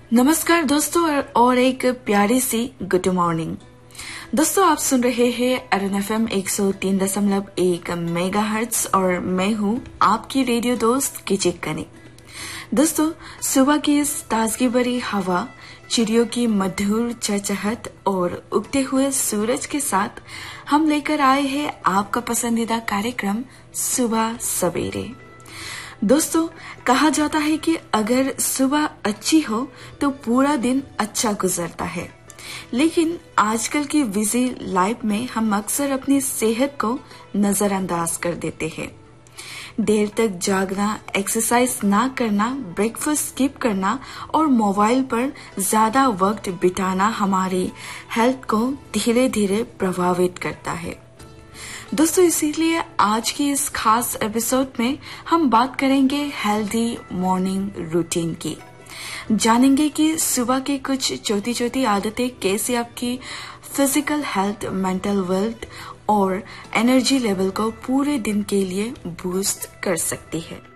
नमस्कार दोस्तों और एक प्यारी सी गुड मॉर्निंग। दोस्तों आप सुन रहे हैं अरुण FM 103.1 मेगाहर्ट्ज और मैं हूँ आपकी रेडियो दोस्त किचिक कनी। दोस्तों सुबह की इस ताजगी भरी हवा, चिड़ियों की मधुर चहचहाहट और उगते हुए सूरज के साथ हम लेकर आए हैं आपका पसंदीदा कार्यक्रम सुबह सवेरे। दोस्तों कहा जाता है कि अगर सुबह अच्छी हो तो पूरा दिन अच्छा गुजरता है, लेकिन आजकल की बिजी लाइफ में हम अक्सर अपनी सेहत को नजरअंदाज कर देते हैं। देर तक जागना, एक्सरसाइज ना करना, ब्रेकफास्ट स्किप करना और मोबाइल पर ज्यादा वक्त बिताना हमारी हेल्थ को धीरे धीरे प्रभावित करता है। दोस्तों इसीलिए आज की इस खास एपिसोड में हम बात करेंगे हेल्दी मॉर्निंग रूटीन की। जानेंगे कि सुबह की कुछ छोटी छोटी आदतें कैसे आपकी फिजिकल हेल्थ, मेंटल वेल्थ और एनर्जी लेवल को पूरे दिन के लिए बूस्ट कर सकती है।